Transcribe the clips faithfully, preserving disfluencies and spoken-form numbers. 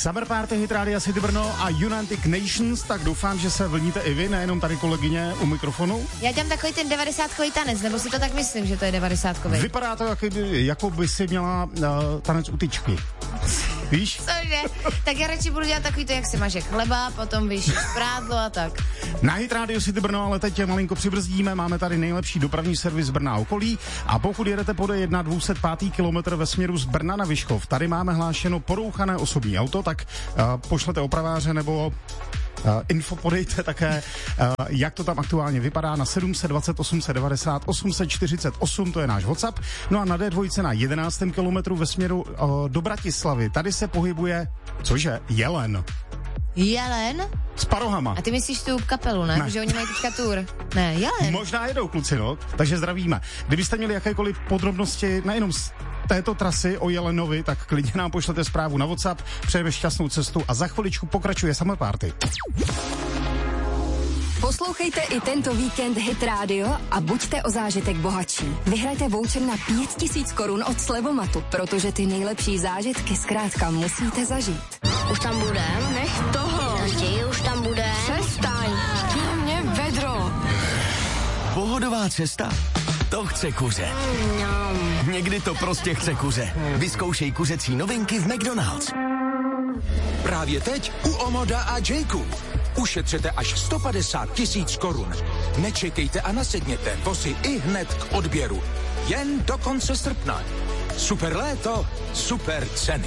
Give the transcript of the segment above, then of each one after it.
Summer Party Hit Rádia City Brno a United Nations, tak doufám, že se vlníte i vy, nejenom tady kolegyně u mikrofonu. Já dělám takový ten devadesátkový tanec, nebo si to tak myslím, že to je devadesátkový. Vypadá to, jako by, jako by si měla uh, tanec u tyčky. Víš? Cože? Tak já radši budu dělat takový to, jak se maže chleba, potom vyšší prádlo a tak. Na Hit Radio City Brno, ale teď malinko přibrzdíme, máme tady nejlepší dopravní servis Brna a okolí a pokud jedete po D jedna dvě stě pět kilometr ve směru z Brna na Vyškov, tady máme hlášeno porouchané osobní auto, tak uh, pošlete opraváře nebo Uh, info podejte také, uh, jak to tam aktuálně vypadá na sedm set dvacet, osm set devadesát, osm set čtyřicet osm, to je náš WhatsApp. No a na D dva na jedenáctém kilometru ve směru uh, do Bratislavy, tady se pohybuje, cože, jelen. Jelen? S parohama. A ty myslíš tu kapelu, ne? ne. Že oni mají teďka tour. Ne, jelen. Možná jedou, kluci, no. Takže zdravíme. Kdybyste měli jakékoliv podrobnosti, nejenom z této trasy o Jelenovi, tak klidně nám pošlete zprávu na WhatsApp, přejeme šťastnou cestu a za chviličku pokračuje Summer Party. Poslouchejte i tento víkend Hit Radio a buďte o zážitek bohatší. Vyhrajte voucher na pět tisíc korun od Slevomatu, protože ty nejlepší zážitky zkrátka musíte zažít. Už tam budem? Nech toho. Tati, už tam budem? Přestaň. Chtěl mě vedro. Pohodová cesta? To chce kuře. Mm, Někdy to prostě chce kuře. Vyzkoušej kuřecí novinky v McDonald's. Právě teď u Omoda a Jayku. Ušetřete až sto padesát tisíc korun. Nečekejte a nasedněte vozy i hned k odběru. Jen do konce srpna. Super léto, super ceny.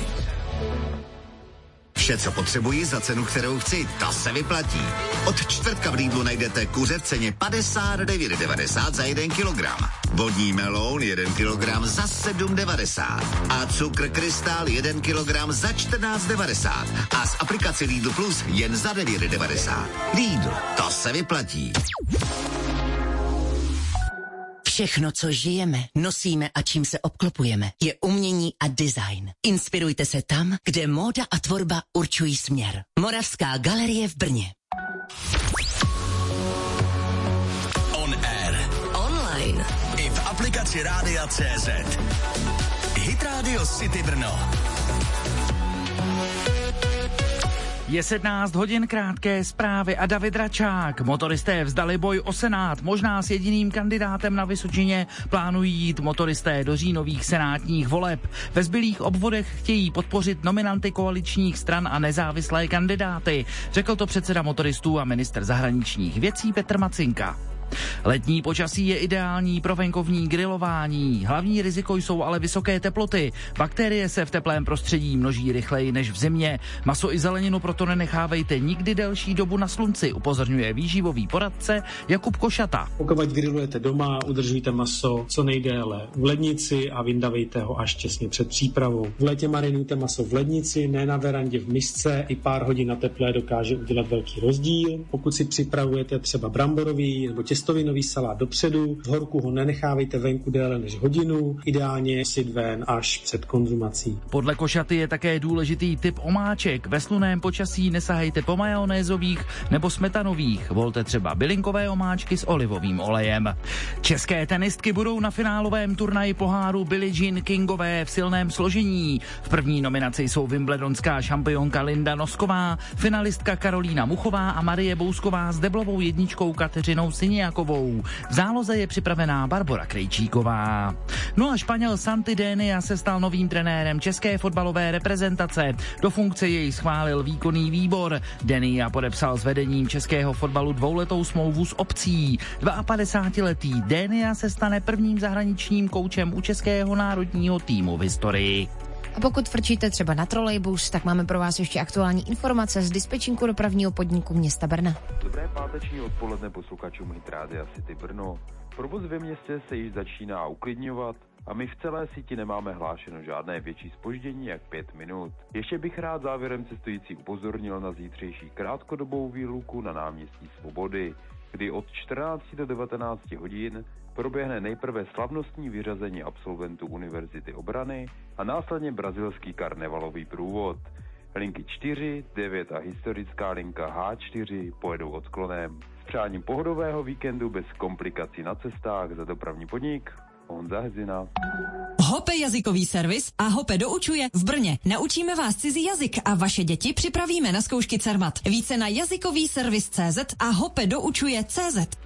Vše, co potřebuji za cenu, kterou chci, to se vyplatí. Od čtvrtka v Lidlu najdete kuře v ceně padesát devět devadesát za jeden kilogram. Vodní meloun jeden kilogram za sedm devadesát. A cukr krystal jeden kilogram za čtrnáct devadesát. A z aplikace Lidl Plus jen za devět devadesát. Lidl, to se vyplatí. Všechno, co žijeme, nosíme a čím se obklopujeme, je umění a design. Inspirujte se tam, kde móda a tvorba určují směr. Moravská galerie v Brně. On air. Online. I v aplikaci Rádia C Z. Hit Radio City Brno. Je sedmnáct hodin, krátké zprávy a David Račák. Motoristé vzdali boj o Senát. Možná s jediným kandidátem na Vysočině plánují jít motoristé do říjnových senátních voleb. Ve zbylých obvodech chtějí podpořit nominanty koaličních stran a nezávislé kandidáty. Řekl to předseda motoristů a ministr zahraničních věcí Petr Macinka. Letní počasí je ideální pro venkovní grilování. Hlavní riziko jsou ale vysoké teploty. Bakterie se v teplém prostředí množí rychleji než v zimě. Maso i zeleninu proto nenechávejte nikdy delší dobu na slunci, upozorňuje výživový poradce Jakub Košata. Pokud grillujete doma, udržujte maso co nejdéle v lednici a vyndavejte ho až těsně před přípravou. V létě marinujte maso v lednici, ne na verandě v misce, i pár hodin na teplé dokáže udělat velký rozdíl. Pokud si připravujete třeba bramborový nebo těstovinový salát dopředu, v horku ho nenechávejte venku déle než hodinu, ideálně nosit ven až před konzumací. Podle Košaty je také důležitý typ omáček. Ve sluném počasí nesahejte po majonézových nebo smetanových, volte třeba bylinkové omáčky s olivovým olejem. České tenistky budou na finálovém turnaji poháru Billie Jean Kingové v silném složení. V první nominaci jsou wimbledonská šampionka Linda Nosková, finalistka Karolína Muchová a Marie Bousková s deblovou jedničkou Kateřinou Siniakovou. V záloze je připravená Barbora Krejčíková. No a Španěl Santi Dénia se stal novým trenérem české fotbalové reprezentace. Do funkce jej schválil výkonný výbor. Dénia podepsal s vedením českého fotbalu dvouletou smlouvu s opcí. padesátidvouletý Dénia se stane prvním zahraničním koučem u českého národního týmu v historii. A pokud frčíte třeba na trolejbus, tak máme pro vás ještě aktuální informace z dispečinku dopravního podniku města Brna. Dobré páteční odpoledne posluchačům Hit Rádia City Brno. Provoz ve městě se již začíná uklidňovat a my v celé síti nemáme hlášeno žádné větší zpoždění jak pět minut. Ještě bych rád závěrem cestující upozornil na zítřejší krátkodobou výluku na náměstí Svobody, kdy od čtrnácti do devatenácti hodin proběhne nejprve slavnostní vyřazení absolventů Univerzity obrany a následně brazilský karnevalový průvod. Linky čtyři, devět a historická linka H čtyři pojedou odklonem. S přáním pohodového víkendu bez komplikací na cestách za dopravní podnik Honza Hezina. Hope jazykový servis a Hope doučuje v Brně. Naučíme vás cizí jazyk a vaše děti připravíme na zkoušky Cermat. Více na jazykový servis tečka cé zet a Hope doučuje tečka cé zet.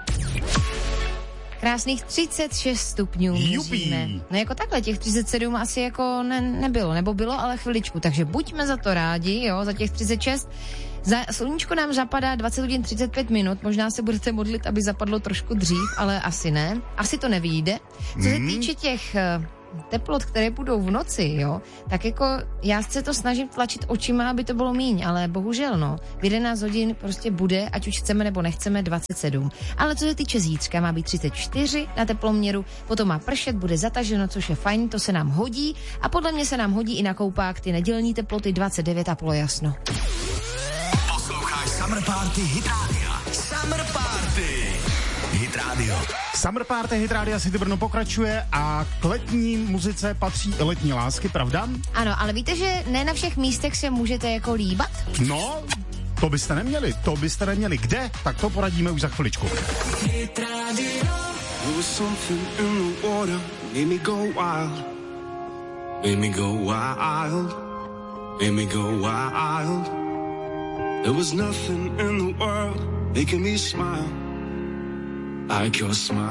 Krásných třicet šest stupňů měříme. No jako takhle, těch třicet sedm asi jako ne, nebylo, nebo bylo, ale chviličku, takže buďme za to rádi, jo, za těch třicet šest. Za, sluníčko nám zapadá dvacet hodin třicet pět minut, možná se budete modlit, aby zapadlo trošku dřív, ale asi ne. Asi to nevyjde. Co se týče těch teplot, které budou v noci, jo, tak jako já se to snažím tlačit očima, aby to bylo míň, ale bohužel, no, v jedenáct hodin prostě bude, ať už chceme nebo nechceme, dvacet sedm. Ale co se týče zítřka, má být třicet čtyři na teploměru, potom má pršet, bude zataženo, což je fajn, to se nám hodí a podle mě se nám hodí i na koupák ty nedělní teploty dvacet devět a polojasno. Posloucháš Summer Party Hit Radio. Summer Party Hit Radio. Summer Party Hit Radio City Brno pokračuje a k letní muzice patří i letní lásky, pravda? Ano, ale víte, že ne na všech místech se můžete jako líbat? No, to byste neměli, to byste neměli. Kde? Tak to poradíme už za chviličku. Hit Radio. There was something in the water, made me go wild. Made me go wild. Made me go wild. There was nothing in the world making me smile like your smile.